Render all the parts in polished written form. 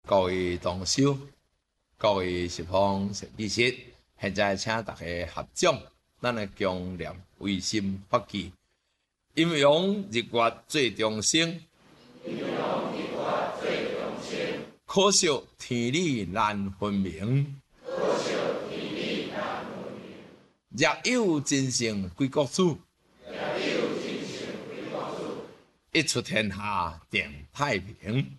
各位同修、各位十方善知识，现在请大家合掌，咱来共念唯心发起，阴阳日月最中生，可惜天理难分明。若有真圣归国主，一出天下定太平。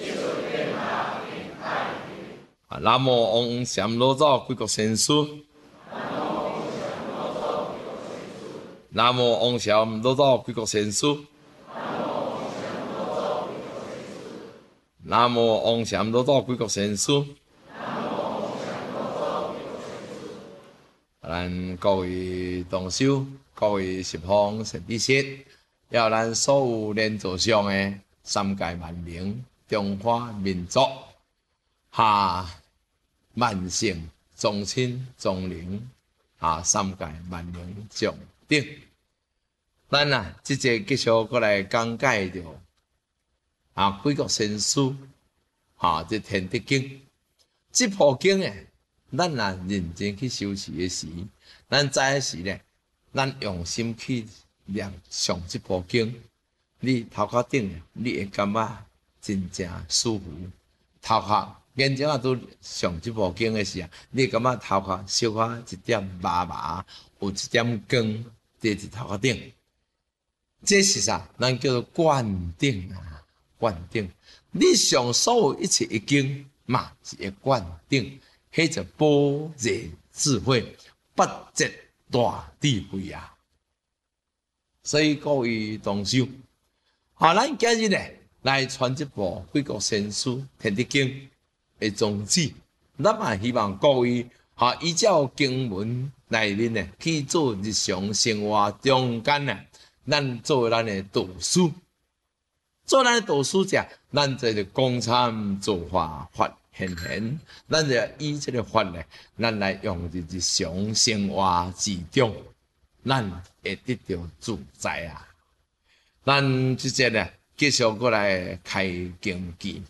南无王禅老祖归国先师，南无王禅老祖归国先师，南无王禅老祖归国先师。咱各位同修、各位十方善知识，要咱所有连座上的三界万民、中华民族万圣宗亲宗灵三界万灵上顶。咱即节继续过来讲解着几国先师这天德经。这部经咱认真去修持的时，咱知的是咱用心去念上这部经，你头壳顶你会感觉真正舒服。头壳眼睛都上这部经的时你会感觉头壳小可一点麻麻，有一点光在头壳顶。这是啥？咱叫做灌顶灌顶。你上所有一切的经嘛，是会灌顶。迄就般若智慧，不折大智慧所以各位同修，咱今日来传这部《贵国先师天德经》的宗旨，咱也希望各位依照经文内面去做日常生活中间咱做咱的导师，做咱的导师者，咱就公参做法现，咱就以这个法咱来用日常生活之中，咱会得到自在咱即节继续过来开经记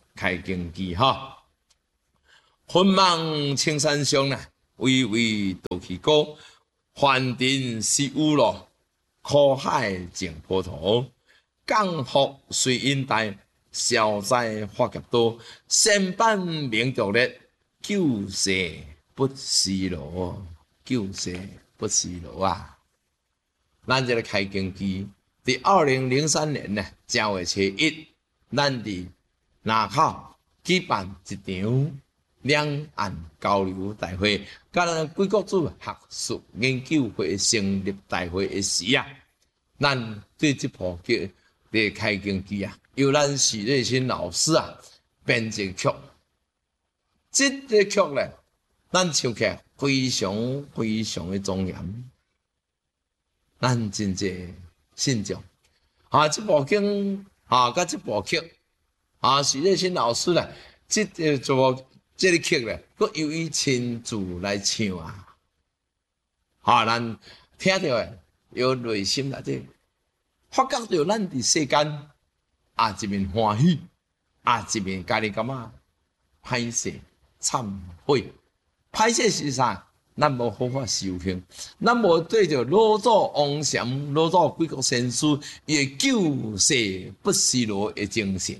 昏梦青山上巍巍斗气高，梵尘是有路，苦海净波涛，降福随因带。消灾化劫多，善办明道烈，救世不失劳，救世不失劳咱这个开经期，在2003年正月初1，咱伫南口举办一场两岸交流大会，甲咱贵国主学术研究会成立大会的时咱对这部剧的开经期由咱许瑞新老师编这曲，这个曲咱唱起来非常非常的庄严，咱真济信众这部经甲这部曲许瑞新老师这个曲佫由伊亲自来唱咱听到有内心内底发觉到咱伫世间。一面欢喜，一面家己感觉歹势、忏悔。歹势是啥？咱无好法修行，咱无对着老祖王禅、老祖贵国先师伊个救世不失劳的精神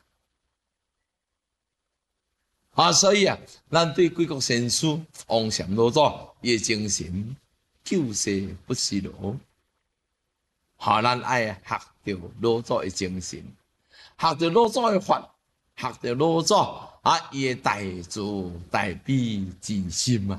所以咱对贵国先师、王禅老祖伊个精神救世不失劳，咱爱学着老祖的精神。学着老祖的法，学着老祖伊的大慈大悲之心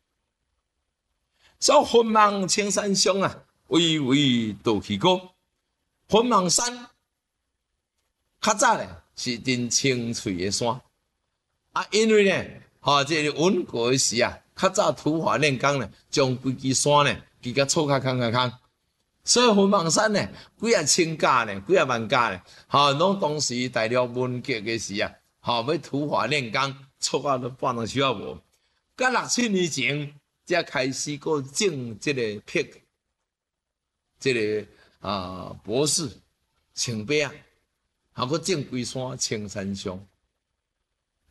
所以昏梦青山上巍巍斗气高。昏梦山较早是真青翠的山因为这个稳过的时较早土法炼钢将规支山支甲粗较空。所以昏梦山几千架几万架拢当时大陆文革的时要土法炼钢，错都半两手无。到6、7年前才开始个种这个辟，这个博士青白个种规山青山上。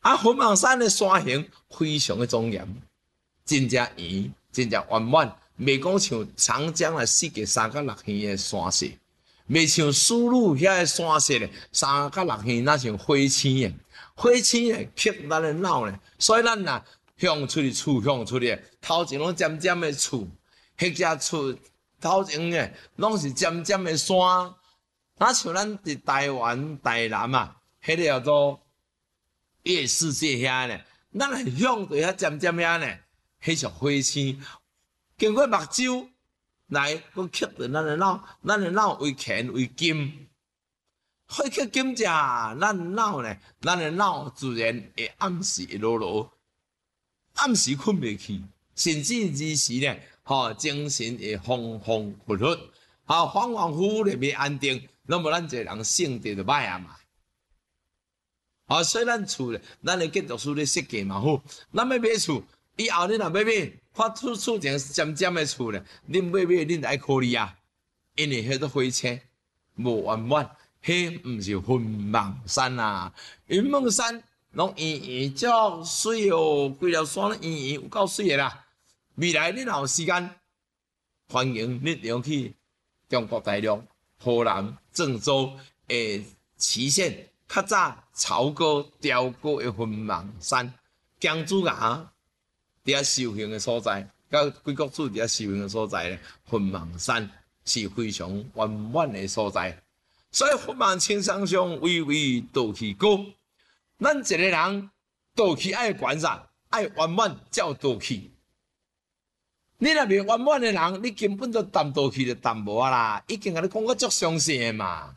凤凰山的山形非常的庄严，真正圆，真正圆满，袂讲像长江的四界三角六线的山势，袂像丝路遐个山势咧，三角六线那像花青的，花青的吸咱的脑咧，所以咱呐向出去厝向出去，头前拢尖尖的厝，迄只厝头前的拢是尖尖的山，那像咱伫台湾台南啊，迄个叫做夜世界遐咧，咱系向着遐尖尖遐咧，迄像花青，经过目睭来，佮吸着咱的脑，咱的脑为乾为金，火吸金者，咱脑咧，咱的脑自然会暗时会落落，暗时困袂去，甚至日时咧，精神会恍恍惚惚，恍恍惚惚咧袂安定，那么咱一个人性格就歹啊嘛。所以咱厝咧，咱的建筑师咧设计嘛好，咱要买厝，以后你若要买，看厝前尖尖的厝咧，恁买恁爱考虑啊，因为迄个花青无圆满，迄毋是凤凰山啊，云梦山拢圆圆足水哦，规条山拢圆圆有够水的啦。未来你若有时间，欢迎你要去中国大陆、河南郑州的祁县。较早曹哥、雕哥的凤凰山、姜子牙伫遐修行的所在，甲贵国主伫遐修行的所在咧，凤凰山是非常圆满的所在。所以凤凰青山上，巍巍道气高。咱一个人道气爱悬啥？爱圆满才有道气。你若袂圆满的人，你根本就谈道气就谈无啊啦！已经甲你讲过足详细的嘛。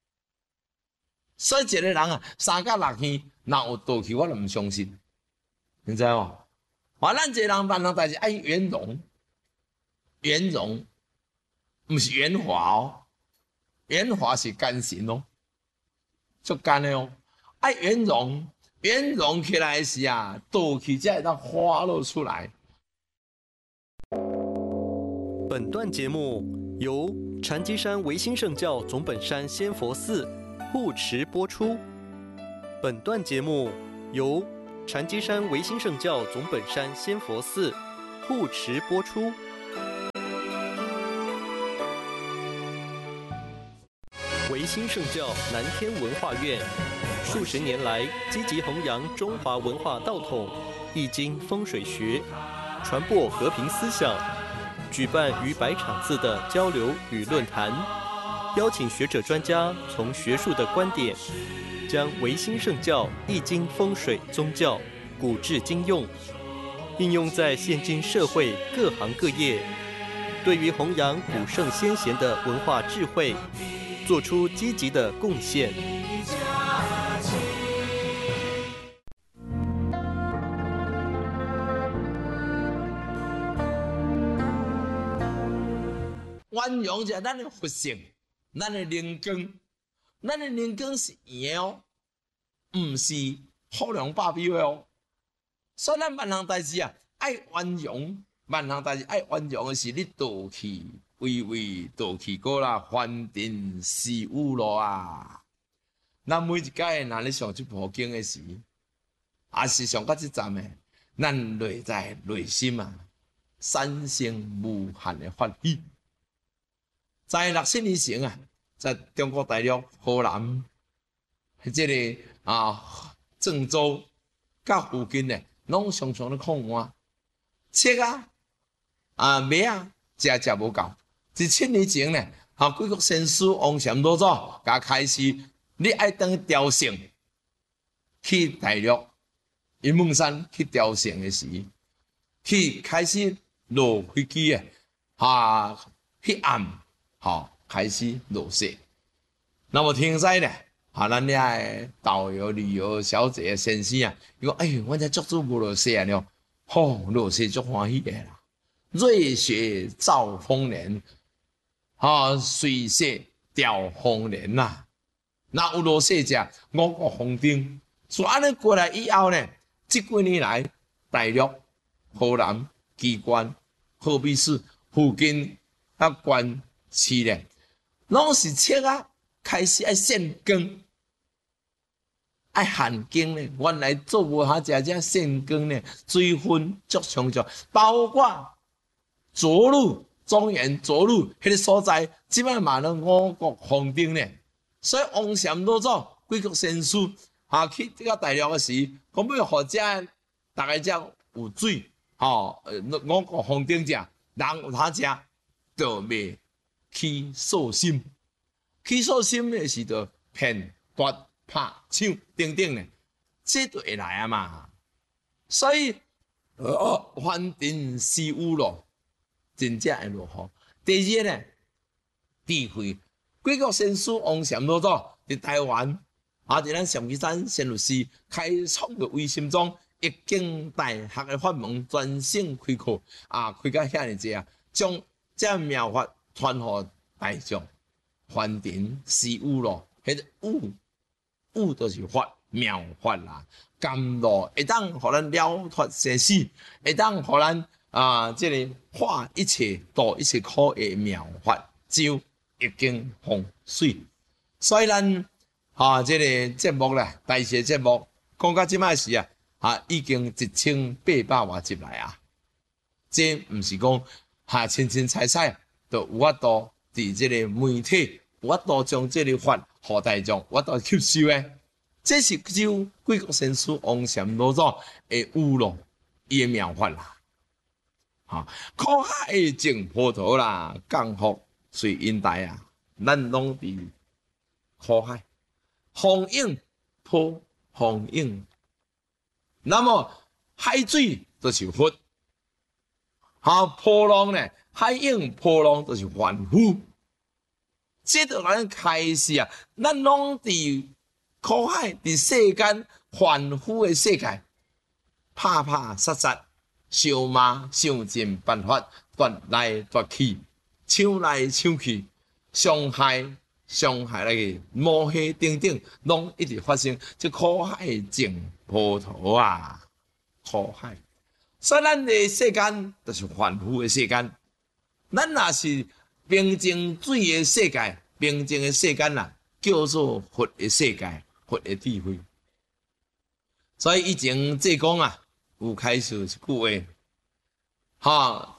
所以一个人啊，三角六线若有道气，我就毋相信，你知无？咱一个人办人代志爱圆融，圆融，毋是圆滑哦，圆滑是奸臣哦，足奸的哦，爱圆融，圆融起来时啊，道气才会当花落出来。 本段节目由禅机山维新圣教总本山仙佛寺护持播出。本段节目由禅机山维新圣教总本山仙佛寺护持播出。维新圣教南天文化院数十年来积极弘扬中华文化道统、易经风水学，传播和平思想，举办逾100场次的交流与论坛。邀请学者专家从学术的观点，将维新圣教易经风水宗教古至今用，应用在现今社会各行各业，对于弘扬古圣先贤的文化智慧，做出积极的贡献。 圆融者咱的佛性。咱的灵光，咱的灵光是圆的哦，毋是好量百标的哦。所以咱万行代志啊，爱圆融，万行代志爱圆融的是你道气，巍巍道气高啦，梵天施予咯啊。咱每一届若咧上这部经的时，也是上到这站的，咱内在内心啊，产生无限的欢喜。在60年前啊，在中国大陆河南，这个郑州甲附近呢，拢常常咧抗旱，切啊麦啊，食无够。17年前呢，贵国先师王禅老祖甲开始，你爱当朝圣，去大陆云梦山去朝圣的时，去开始落飞机的，迄暗。开始落雪。那么听在呢，咱遐的导游旅游小姐先生啊，伊讲，阮这足久无落雪了，落雪足欢喜的啦。瑞雪兆丰年，水雪吊丰年呐。那有落雪者，五谷丰登。所以安尼过来以后呢，这几年来，大陆、河南、机关、鹤壁市附近县市咧，拢是切啊，开始爱献光， 爱含经呢，原来做无下这善根呢，水分足充足，包括左路、中原左路迄个所在，即摆嘛咧五国封顶呢。所以王禅老祖贵国仙师去这个大陆的时，讲要互遮大家遮有水，五国封顶者人有他食，就未起素心，起素心的是就骗夺拍抢等等呢，这就会来啊嘛。所以凡尘是有咯，真正会落雨。第二呢，智慧。贵国仙师王禅老祖伫台湾，伫咱上基山仙律师开创的微心中，一经大学的法门专省开课，开到遐尼济啊，将这妙法传互大众。凡尘是有咯，迄个有就是法，妙法啦。甘露会当互咱了脱生死，会当互咱这个化一切度一切苦的妙法，就已经风水。所以咱这个节目啦，大些节目讲到即摆时已经1800多集来啊。这毋是讲清清彩彩，就有法度伫即个媒体，有法度将即个法互大众，有法度吸收诶。这是只有贵国仙师王禅老祖会有咯，伊诶妙法啦。苦海净波涛啦，降福随因台啊，咱拢伫苦海，风涌波，风涌。那么海水就是佛，波浪呢？海涌波浪就是凡夫。这就咱开始咱拢伫苦海，伫世间凡夫的世界，拍拍杀杀，相骂，想尽办法，夺来夺去，抢来抢去，伤害来个摸黑等等，拢一直发生。这苦海净波涛啊，苦海。所以咱的世间就是凡夫的世间，咱若是平静水的世界，平静的世间叫做佛的世界。佛的智慧，所以以前济公有开始一句话，